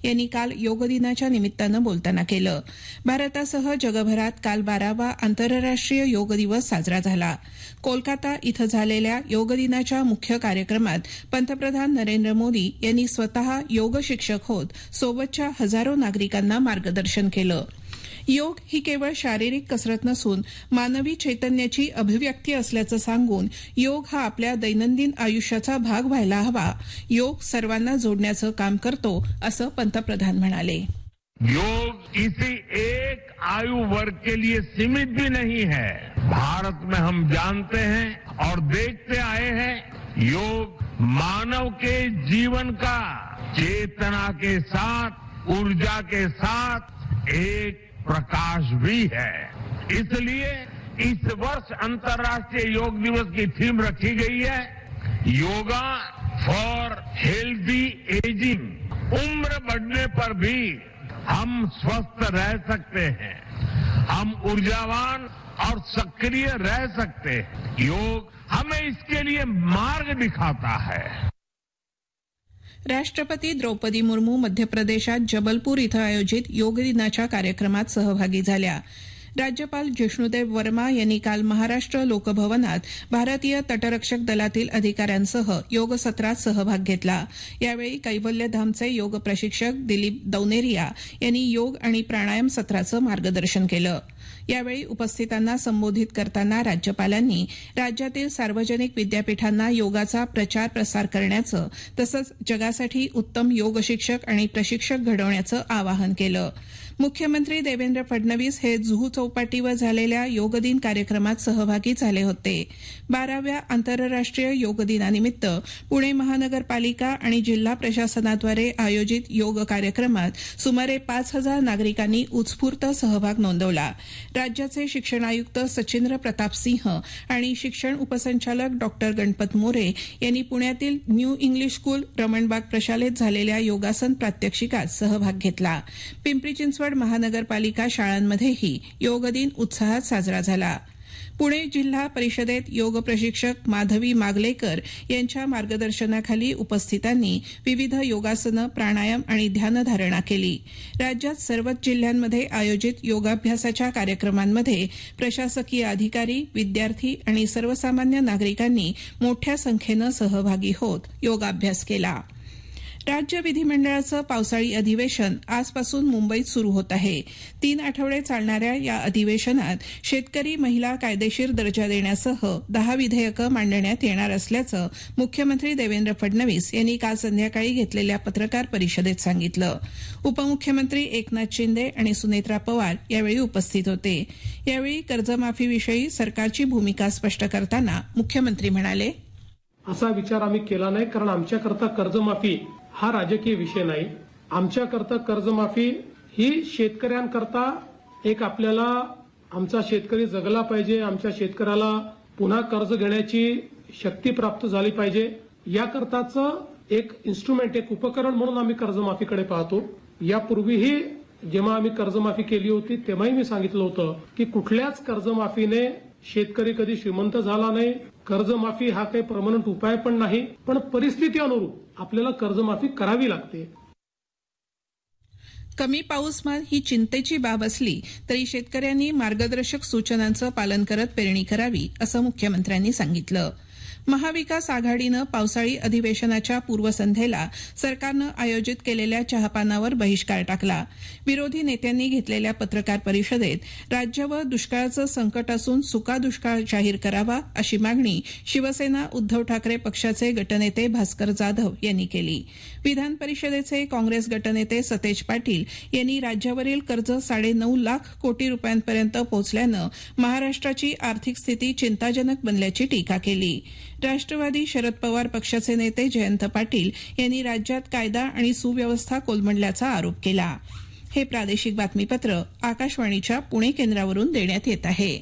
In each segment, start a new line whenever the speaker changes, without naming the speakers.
यांनी काल योग दिनाच्या निमित्तानं बोलताना केलं. भारतासह जगभरात काल 12वा आंतरराष्ट्रीय योग दिवस साजरा झाला. कोलकाता इथं झालेल्या योग दिनाच्या मुख्य कार्यक्रमात पंतप्रधान नरेंद्र मोदी यांनी स्वतः योग शिक्षक होत सोबतच्या हजारो नागरिकांना मार्गदर्शन केलं. योग ही केवळ शारीरिक कसरत नसून मानवी चैतन्याची अभिव्यक्ती असल्याचं सांगून योग हा आपल्या दैनंदिन आयुष्याचा भाग व्हायला हवा. योग सर्वांना जोडण्याचं काम करतो असं पंतप्रधान म्हणाले.
योग किसी एक आयु वर्ग के लिए सीमित भी नहीं है. भारत में हम जानते हैं और देखते आए हैं, योग मानव के जीवन का चेतना के साथ, ऊर्जा के साथ एक प्रकाश भी है. इसलिए इस वर्ष अंतर्राष्ट्रीय योग दिवस की थीम रखी गई है, योगा फॉर हेल्दी एजिंग. उम्र बढ़ने पर भी हम स्वस्थ रह सकते हैं, हम ऊर्जावान और सक्रिय रह सकते हैं. योग हमें इसके लिए मार्ग दिखाता है.
राष्ट्रपती द्रौपदी मुर्मू मध्य प्रदेशात जबलपूर इथं आयोजित योग दिनाच्या कार्यक्रमात सहभागी झाल्या. राज्यपाल जिष्णुदेव वर्मा यांनी काल महाराष्ट्र लोकभवनात भारतीय तटरक्षक दलातील अधिकाऱ्यांसह योग सत्रात सहभाग घेतला. यावेळी कैवल्यधामचे योग प्रशिक्षक दिलीप दौनेरिया यांनी योग आणि प्राणायाम सत्राचं मार्गदर्शन केलं. यावेळी उपस्थितांना संबोधित करताना राज्यपालांनी राज्यातील सार्वजनिक विद्यापीठांना योगाचा प्रचार प्रसार करण्याचं तसंच जगासाठी उत्तम योग शिक्षक आणि प्रशिक्षक घडवण्याचं आवाहन केलं. मुख्यमंत्री देवेंद्र फडणवीस हे जुहू चौपाटीवर झालेल्या योग दिन कार्यक्रमात सहभागी झाले होते. 12व्या आंतरराष्ट्रीय योग दिनानिमित्त पुणे महानगरपालिका आणि जिल्हा प्रशासनाद्वारे आयोजित योग कार्यक्रमात सुमारे 5,000 नागरिकांनी उत्स्फूर्त सहभाग नोंदवला. राज्याचे शिक्षण आयुक्त सचिंद्र प्रताप सिंह आणि शिक्षण उपसंचालक डॉक्टर गणपत मोरे यांनी पुण्यातील न्यू इंग्लिश स्कूल रमणबाग प्रशालेत झालेल्या योगासन प्रात्यक्षिकात सहभाग घेतला. पिंपरी चिंचवड महानगरपालिका शाळांमध्येही योग दिन उत्साहात साजरा झाला. पुणे जिल्हा परिषदेत योग प्रशिक्षक माधवी मागलेकर यांच्या मार्गदर्शनाखाली उपस्थितांनी विविध योगासनं, प्राणायाम आणि ध्यानधारणा केली. राज्यात सर्वच जिल्ह्यांमध्ये आयोजित योगाभ्यासाच्या कार्यक्रमांमध्ये प्रशासकीय अधिकारी, विद्यार्थी आणि सर्वसामान्य नागरिकांनी मोठ्या संख्येनं सहभागी होत योगाभ्यास केला. राज्य विधिमंडळाचं पावसाळी अधिवेशन आजपासून मुंबईत सुरू होत आहे. 3 आठवडे चालणाऱ्या या अधिवेशनात शेतकरी महिला कायदेशीर दर्जा देण्यासह 10 विधेयकं मांडण्यात येणार असल्याचं मुख्यमंत्री देवेंद्र फडणवीस यांनी काल संध्याकाळी घेतलेल्या पत्रकार परिषदेत सांगितलं. उपमुख्यमंत्री एकनाथ शिंदे आणि सुनेत्रा पवार यावेळी उपस्थित होते. यावेळी कर्जमाफीविषयी सरकारची भूमिका स्पष्ट करताना मुख्यमंत्री म्हणाले,
असा विचार आम्ही केला नाही, कारण आमच्याकरता कर्जमाफी हा राजकीय विषय नाही. आमच्याकरता कर्जमाफी ही शेतकऱ्यांकरता एक आपल्याला आमचा शेतकरी जगला पाहिजे, आमच्या शेतकऱ्याला पुन्हा कर्ज घेण्याची शक्ती प्राप्त झाली पाहिजे, याकरताचं एक इन्स्ट्रुमेंट, एक उपकरण म्हणून आम्ही कर्जमाफीकडे पाहतो. यापूर्वीही जेव्हा आम्ही कर्जमाफी केली होती तेव्हाही मी सांगितलं होतं की कुठल्याच कर्जमाफीने शेतकरी कधी श्रीमंत झाला नाही. कर्जमाफी हा काही परमनंट उपाय पण नाही, पण परिस्थिती अनुरूप आपल्याला कर्जमाफी करावी लागते.
कमी पाऊसमान ही चिंतेची बाब असली तरी शेतकऱ्यांनी मार्गदर्शक सूचनांचं पालन करत पेरणी करावी असं मुख्यमंत्र्यांनी सांगितलं. महाविकास आघाडीनं पावसाळी अधिवेशनाच्या पूर्वसंध्येला सरकारनं आयोजित केलेल्या चहापानावर बहिष्कार टाकला. विरोधी नेत्यांनी घेतलेल्या पत्रकार परिषदेत राज्यावर दुष्काळाचं संकट असून सुका दुष्काळ जाहीर करावा अशी मागणी शिवसेना उद्धव ठाकरे पक्षाचे गटनेते भास्कर जाधव यांनी केली. विधान परिषदेचे काँग्रेस गटनेते सतेज पाटील यांनी राज्यावरील कर्ज 9.5 लाख कोटी रुपयांपर्यंत पोहोचल्यानं महाराष्ट्राची आर्थिक स्थिती चिंताजनक बनल्याची टीका केली. राष्ट्रवादी शरद पवार पक्षाचे नेते जयंत पाटील यांनी राज्यात कायदा आणि सुव्यवस्था कोलमडल्याचा आरोप केला. हे प्रादेशिक बातमीपत्र आकाशवाणीच्या पुणे केंद्रावरून देण्यात येत आहे.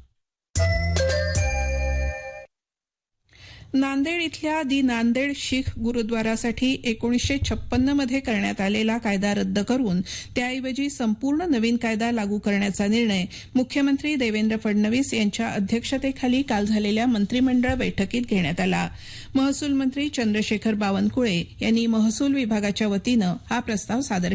नांदेड इथल्या दि नांदेड शीख गुरुद्वारासाठी 1956 मध्ये करण्यात आलेला कायदा रद्द करून त्याऐवजी संपूर्ण नवीन कायदा लागू करण्याचा निर्णय मुख्यमंत्री देवेंद्र फडणवीस यांच्या अध्यक्षतेखाली काल झालेल्या मंत्रिमंडळ बैठकीत घेण्यात आला. महसूल मंत्री चंद्रशेखर बावनकुळे यांनी महसूल विभागाच्या वतीनं हा प्रस्ताव सादर